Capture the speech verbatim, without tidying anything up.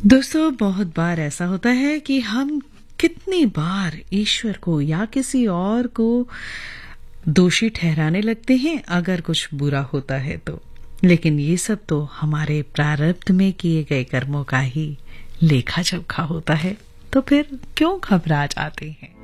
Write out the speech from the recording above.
दोस्तों, बहुत बार ऐसा होता है कि हम कितनी बार ईश्वर को या किसी और को दोषी ठहराने लगते हैं अगर कुछ बुरा होता है तो। लेकिन ये सब तो हमारे प्रारब्ध में किए गए कर्मों का ही लेखा जोखा होता है, तो फिर क्यों घबरा जाते हैं।